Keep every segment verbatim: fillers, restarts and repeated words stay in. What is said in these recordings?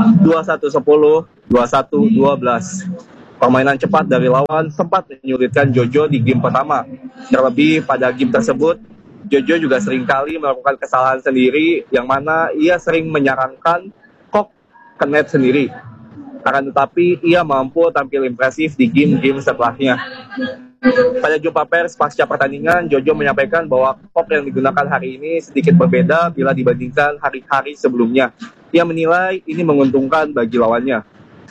dua satu sepuluh, dua satu dua belas. Permainan cepat dari lawan sempat menyulitkan Jojo di game pertama. Terlebih pada game tersebut, Jojo juga seringkali melakukan kesalahan sendiri yang mana ia sering menyarankan kok ke net sendiri. Akan tetapi ia mampu tampil impresif di game-game setelahnya. Pada jumpa pers pasca pertandingan, Jojo menyampaikan bahwa kok yang digunakan hari ini sedikit berbeda bila dibandingkan hari-hari sebelumnya. Ia menilai ini menguntungkan bagi lawannya.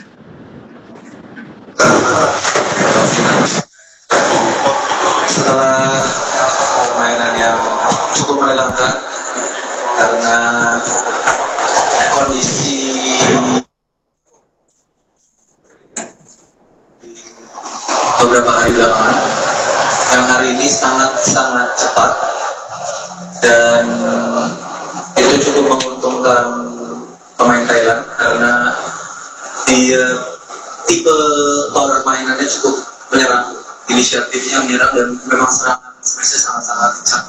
Setelah permainan yang cukup melelahkan karena kondisi beberapa hari belakangan, yang hari ini sangat-sangat cepat dan itu cukup menguntungkan pemain Thailand karena dia tipe power mainannya cukup menyerang, inisiatifnya menyerang dan memang serangan smash-nya sangat-sangat kencang.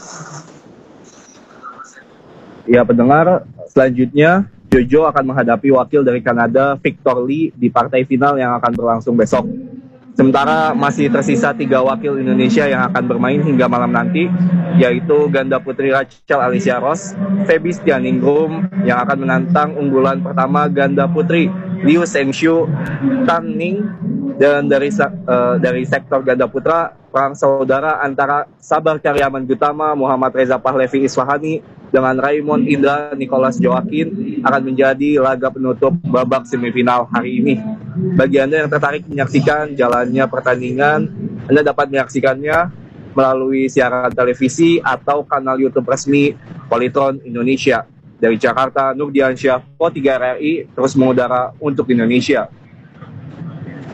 Ya pendengar, selanjutnya Jojo akan menghadapi wakil dari Kanada, Victor Lee, di partai final yang akan berlangsung besok. Sementara masih tersisa tiga wakil Indonesia yang akan bermain hingga malam nanti, yaitu ganda putri Rachel Alicia Ross, Feby Stianingrum yang akan menantang unggulan pertama ganda putri Liu Sengshu Tan Ning, dan dari uh, dari sektor ganda putra, perang saudara antara Sabar Karyaman Gutama Muhammad Reza Pahlevi Isfahani dengan Raymond Indra Nicholas Joaquin akan menjadi laga penutup babak semifinal hari ini. Bagi Anda yang tertarik menyaksikan jalannya pertandingan, Anda dapat menyaksikannya melalui siaran televisi atau kanal YouTube resmi Polytron Indonesia. Dari Jakarta, Nurdiansyah, Po tiga R R I terus mengudara untuk Indonesia.